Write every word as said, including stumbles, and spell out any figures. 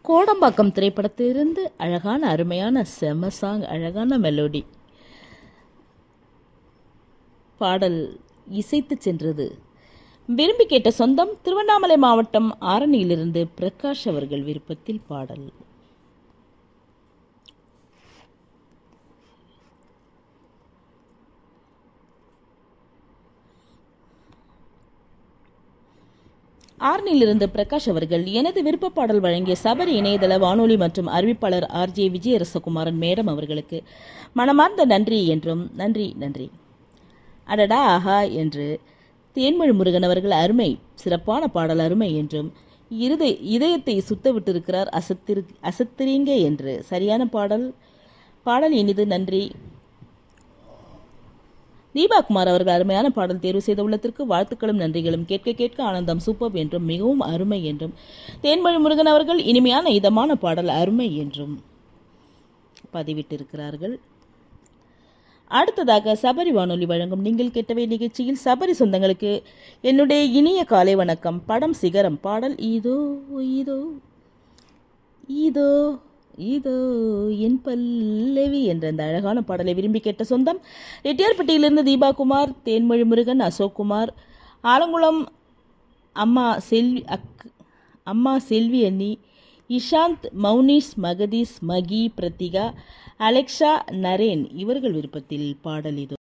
கோடம்பாக்கம் திரைப்படத்திலிருந்து அழகான அருமையான செம சாங், அழகான மெலோடி பாடல் இசைத்து சென்றது. விரும்பி கேட்ட சொந்தம் திருவண்ணாமலை மாவட்டம் ஆரணியிலிருந்து பிரகாஷ் அவர்கள் விருப்பத்தில் பாடல். ஆர்னிலிருந்து பிரகாஷ் அவர்கள் எனது விருப்ப பாடல் வழங்கிய சபரி இணையதள வானொலி மற்றும் அறிவிப்பாளர் ஆர் ஜே விஜயரசகுமாரன் மேடம் அவர்களுக்கு மனமார்ந்த நன்றி என்றும் நன்றி நன்றி அடடா ஆஹா என்று தேன்மொழி முருகன் அவர்கள் அருமை, சிறப்பான பாடல் அருமை என்றும் இருதை இதயத்தை சுத்த விட்டிருக்கிறார் அசத்திரு அசத்திரிங்க என்று சரியான பாடல் பாடல் இனிது நன்றி. தீபாகுமார் அவர்கள் அருமையான பாடல் தேர்வு செய்த உள்ளத்திற்கு வாழ்த்துக்களும் நன்றிகளும், கேட்க கேட்க ஆனந்தம் சூப்பர் என்றும் மிகவும் அருமை என்றும் தேன்மொழி முருகன் அவர்கள் இனிமையான இதமான பாடல் அருமை என்றும் பதிவிட்டிருக்கிறார்கள். அடுத்ததாக சபரி வானொலி வழங்கும் நீங்கள் கேட்டவை நிகழ்ச்சியில் சபரி சொந்தங்களுக்கு என்னுடைய இனிய காலை வணக்கம். படம் சிகரம் பாடல் இதோ இதோ இதோ இதோ என் பல்லவி என்ற அந்த அழகான பாடலை விரும்பி கேட்ட சொந்தம் ரெட்டியார்பட்டியிலிருந்து தீபாகுமார், தேன்மொழி முருகன், அசோக்குமார், ஆலங்குளம் அம்மா செல்வி அக் அம்மா செல்வி அண்ணி, இஷாந்த், மௌனிஷ், மகதீஷ், மகி, பிரத்திகா, அலெக்ஷா, நரேன் இவர்கள் விருப்பத்தில் பாடல் இதோ.